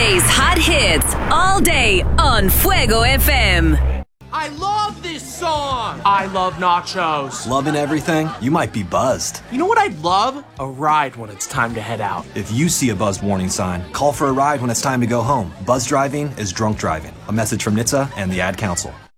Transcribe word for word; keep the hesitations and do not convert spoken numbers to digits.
Today's hot hits all day on Fuego F M. I love this song! I love nachos. Loving everything? You might be buzzed. You know what I'd love? A ride when it's time to head out. If you see a buzzed warning sign, call for a ride when it's time to go home. Buzz driving is drunk driving. A message from N H T S A and the Ad Council.